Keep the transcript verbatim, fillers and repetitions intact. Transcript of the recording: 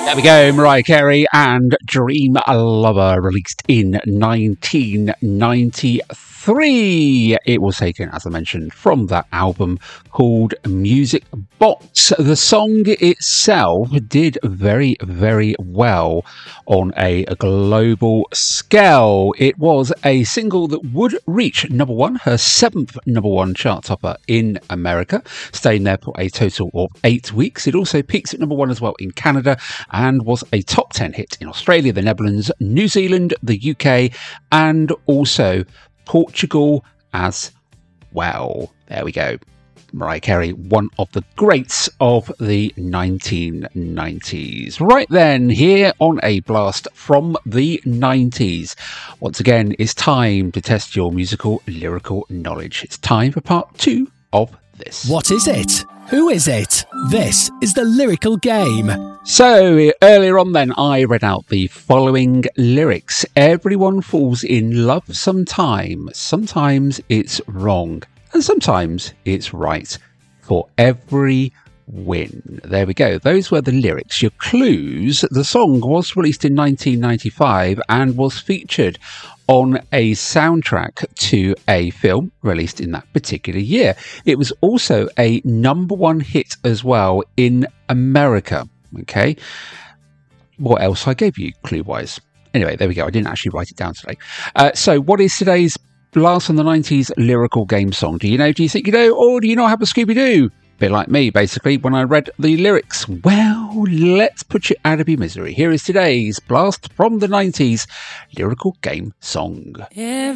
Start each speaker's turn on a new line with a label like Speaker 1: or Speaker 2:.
Speaker 1: There we go, Mariah Carey and Dream Lover, released in nineteen ninety-three. It was taken, as I mentioned, from that album called Music Box. The song itself did very, very well on a global scale. It was a single that would reach number one, her seventh number one chart topper in America, staying there for a total of eight weeks. It also peaks at number one as well in Canada and was a top ten hit in Australia, the Netherlands, New Zealand, the U K, and also Portugal as well. There we go. Mariah Carey, one of the greats of the nineteen nineties. Right then, here on A Blast from the nineties. Once again, it's time to test your musical lyrical knowledge. It's time for part two of this.
Speaker 2: What is it? Who is it? This is the lyrical game.
Speaker 1: So, earlier on then, I read out the following lyrics. Everyone falls in love sometime. Sometimes it's wrong. And sometimes it's right. For every win. There we go. Those were the lyrics. Your clues. The song was released in nineteen ninety-five and was featured on a soundtrack to a film released in that particular year. It was also a number one hit as well in America. Okay. What else I gave you clue-wise? Anyway, there we go. I didn't actually write it down today. Uh, so what is today's Blast from the nineties lyrical game song? Do you know? Do you think you know? Or do you not have a Scooby-Doo? Bit like me, basically, when I read the lyrics. Well, let's put you out of your misery. Here is today's Blast from the nineties lyrical game song.